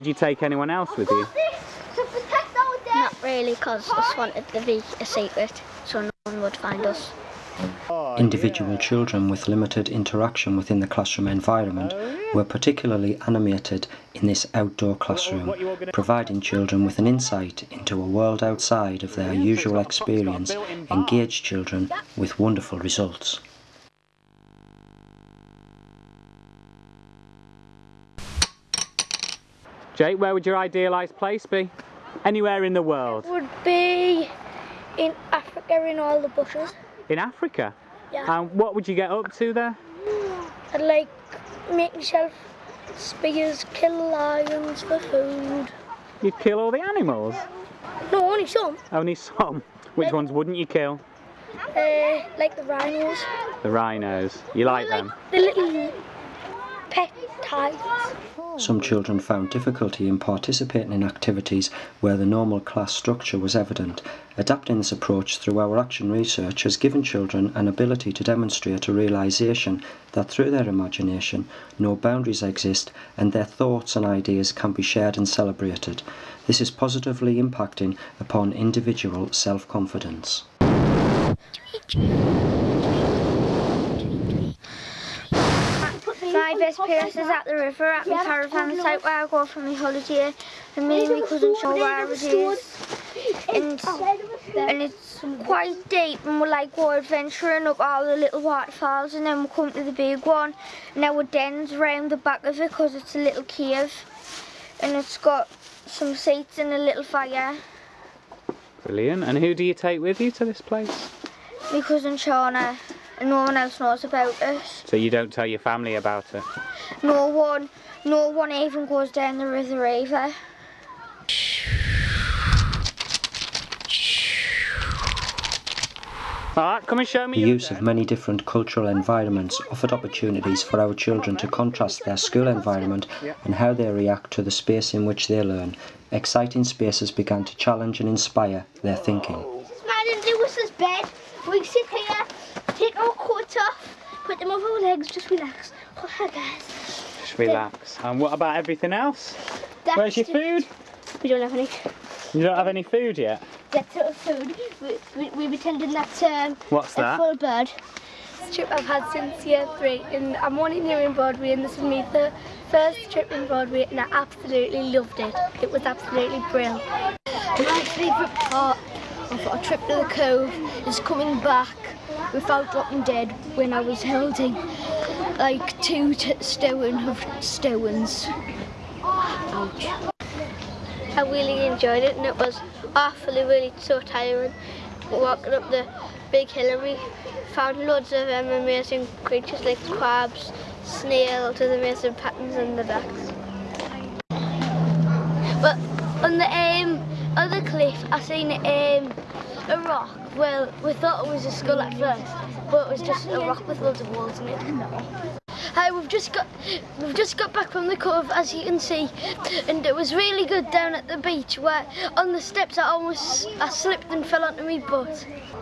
Did you take anyone else with you? Not really, because I just wanted to be a secret so no one would find us. Individual children with limited interaction within the classroom environment were particularly animated in this outdoor classroom, providing children with an insight into a world outside of their usual experience, engaged children with wonderful results. Jake, where would your idealised place be? Anywhere in the world? Would be in Africa in all the bushes. In Africa? Yeah. And what would you get up to there? I'd like make myself spears, kill lions for food. You'd kill all the animals? No, only some. Only some? Which ones wouldn't you kill? Like the rhinos. The rhinos. You like them? The little pet tigers. Some children found difficulty in participating in activities where the normal class structure was evident. Adapting this approach through our action research has given children an ability to demonstrate a realisation that through their imagination no boundaries exist and their thoughts and ideas can be shared and celebrated. This is positively impacting upon individual self-confidence. My best place is at the river at my caravan site where I go for my holiday, and me and my cousin show where it is. And it's quite deep, and we're like go adventuring up all the little waterfalls, and then we come to the big one, and our den's round the back of it because it's a little cave, and it's got some seats and a little fire. Brilliant. And who do you take with you to this place? My cousin Shauna. And no one else knows about it. So you don't tell your family about it? No one even goes down the river either. Alright, come and show me. The use of many different cultural environments offered opportunities for our children to contrast their school environment and how they react to the space in which they learn. Exciting spaces began to challenge and inspire their thinking. Madam Lewis's bed. We sit here, take our coats off, put them over our legs, just relax. Oh, hi guys. Just relax. And what about everything else? Where's your food? We don't have any. You don't have any food yet? That's sort of food. We pretending that's What's that? a full bird. This trip I've had since year 3, and I'm only new in Broadway, and this is me the first trip in Broadway, and I absolutely loved it. It was absolutely brilliant. My favourite part of our trip to the Cove is coming back without dropping dead when I was holding like 2 stone of stones. Ouch. I really enjoyed it, and it was awfully really so tiring walking up the big hill, and we found loads of amazing creatures like crabs, snails with amazing patterns on the backs. But on the other cliff I seen a rock. Well, we thought it was a skull at first, but it was just a rock with loads of holes in it. Hi, we've just got back from the Cove, as you can see, and it was really good down at the beach where on the steps I slipped and fell onto my butt.